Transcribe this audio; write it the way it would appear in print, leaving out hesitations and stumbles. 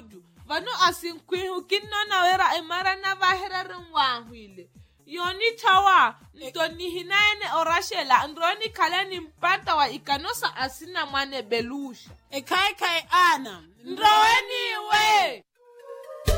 hudu vanu asinkwihu kinno na wera emara na bahera rinwahwile yoni tawa ntoni hinaene orashela ndroni kaleni mpata wa ikanosa asina mwane belusha Kai ana ndroweni we